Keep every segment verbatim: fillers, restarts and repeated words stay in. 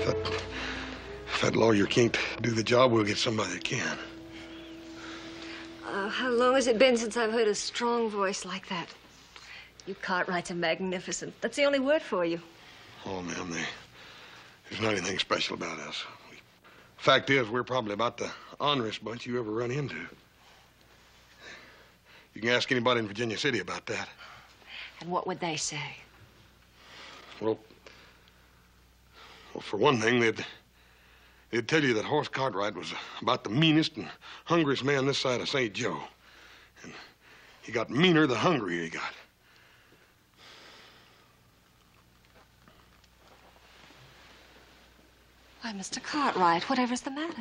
If that, if that lawyer can't do the job, we'll get somebody that can. Uh, how long has it been since I've heard a strong voice like that? You Cartwrights are magnificent. That's the only word for you. Oh, ma'am, they, there's not anything special about us. We, fact is, we're probably about the honorest bunch you ever run into. You can ask anybody in Virginia City about that. And what would they say? Well, well, for one thing, they'd, they'd tell you that Horace Cartwright was about the meanest and hungriest man this side of Saint Joe. And he got meaner the hungrier he got. Why, Mister Cartwright, whatever's the matter?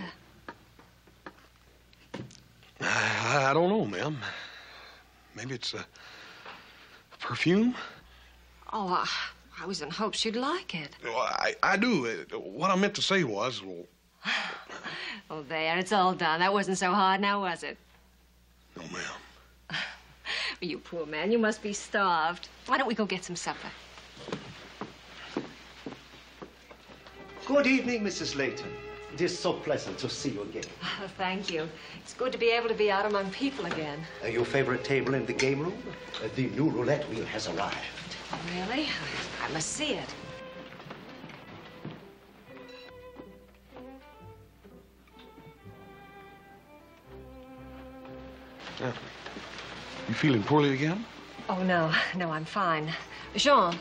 I, I don't know, ma'am. Maybe it's a perfume? Oh, I, I was in hopes you'd like it. Well, I, I do. What I meant to say was, well... Oh, there, it's all done. That wasn't so hard now, was it? No, ma'am. You poor man, you must be starved. Why don't we go get some supper? Good evening, Missus Layton. It is so pleasant to see you again. Oh, thank you. It's good to be able to be out among people again. Uh, your favorite table in the game room? Uh, the new roulette wheel has arrived. Really? I must see it. Yeah. You feeling poorly again? Oh, no. No, I'm fine. Jean.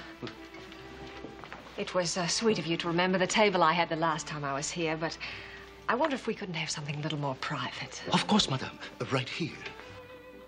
It was uh, sweet of you to remember the table I had the last time I was here, but I wonder if we couldn't have something a little more private. Of course, madame. Uh, right here.